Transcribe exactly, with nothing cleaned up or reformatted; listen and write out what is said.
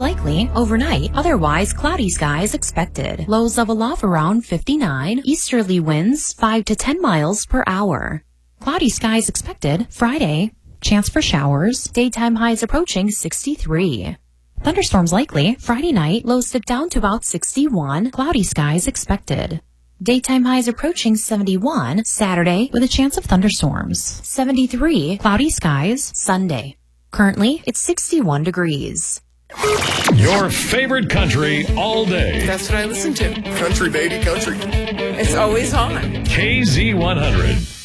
likely overnight, otherwise cloudy skies expected. Lows level off around fifty-nine, easterly winds five to ten miles per hour. Cloudy skies expected Friday, chance for showers, daytime highs approaching sixty-three. Thunderstorms likely Friday night, lows dip down to about sixty-one, cloudy skies expected. Daytime highs approaching seventy-one, Saturday with a chance of thunderstorms. seventy-three, cloudy skies, Sunday. Currently, it's sixty-one degrees. Your favorite country all day. That's what I listen to. Country, baby, country. It's always on. K Z one hundred.